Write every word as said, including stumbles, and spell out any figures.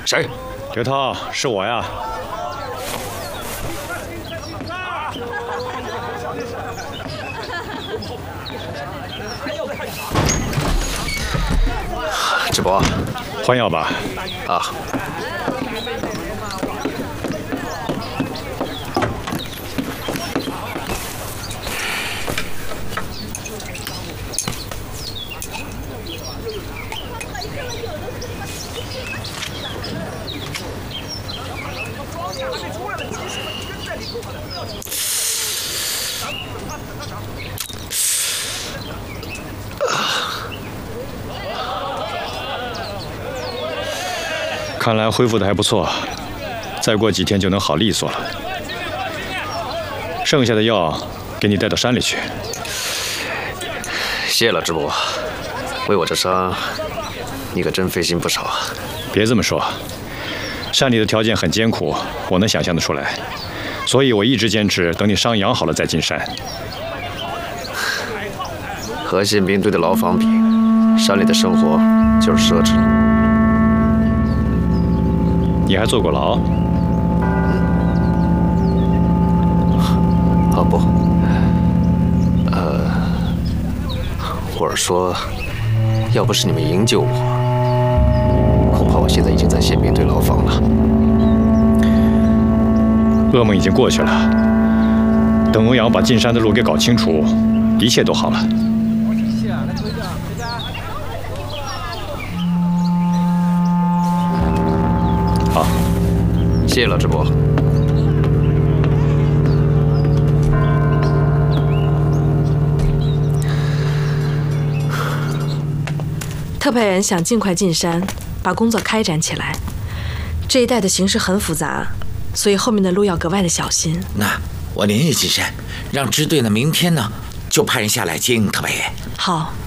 谁？ 刘涛，是我呀。 智伯， 换药吧。 啊。 看来恢复的还不错，再过几天就能好利索了。剩下的药给你带到山里去。 谢了，智伯，为我这伤，你可真费心不少啊。 别这么说，山里的条件很艰苦，我能想象得出来，所以我一直坚持等你伤养好了再进山。 和宪兵队的牢房比，山里的生活就是奢侈了。 你还坐过牢？ 啊不，呃，我是说，要不是你们营救我，恐怕我现在已经在宪兵队牢房了。 噩梦已经过去了，等欧阳把进山的路给搞清楚，一切都好了。 好， 谢了，智伯。 特派员想尽快进山，把工作开展起来。这一带的形势很复杂，所以后面的路要格外的小心。 那我连夜进山，让支队呢明天呢就派人下来接应特派员。 好。